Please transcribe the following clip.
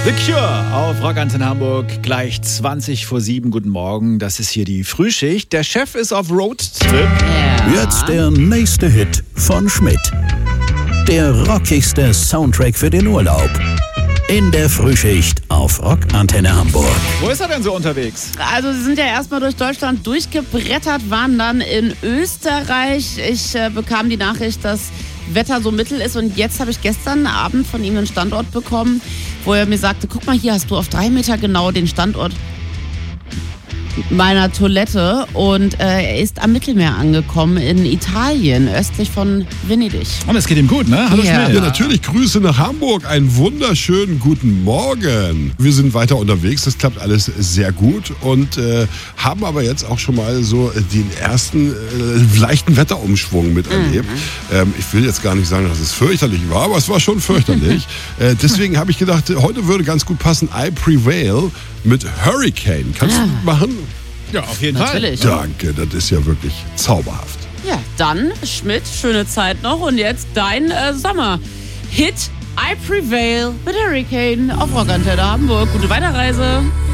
The Cure auf Rock Antenne Hamburg, gleich 20 vor 7. Guten Morgen, das ist hier die Frühschicht. Der Chef ist auf Roadtrip. Jetzt der nächste Hit von Schmidt. Der rockigste Soundtrack für den Urlaub. In der Frühschicht auf Rock Antenne Hamburg. Wo ist er denn so unterwegs? Also sie sind ja erstmal durch Deutschland durchgebrettert, waren dann in Österreich. Ich bekam die Nachricht, dass Wetter so mittel ist, und jetzt habe ich gestern Abend von ihm einen Standort bekommen, wo er mir sagte, guck mal, hier hast du auf 3 Meter genau den Standort meiner Toilette, und er ist am Mittelmeer angekommen in Italien, östlich von Venedig. Und es geht ihm gut, ne? Hallo Ja. Schmidt. Ja, natürlich. Grüße nach Hamburg. Einen wunderschönen guten Morgen. Wir sind weiter unterwegs. Das klappt alles sehr gut und haben aber jetzt auch schon mal so den ersten leichten Wetterumschwung miterlebt. Ich will jetzt gar nicht sagen, dass es fürchterlich war, aber es war schon fürchterlich. Deswegen habe ich gedacht, heute würde ganz gut passen I Prevail mit Hurricane. Kannst du machen? Ja, auf jeden Natürlich. Danke, das ist ja wirklich zauberhaft. Ja, dann, Schmidt, schöne Zeit noch, und jetzt dein Sommer-Hit I Prevail mit Hurricane auf Rock Antenne Hamburg. Gute Weiterreise.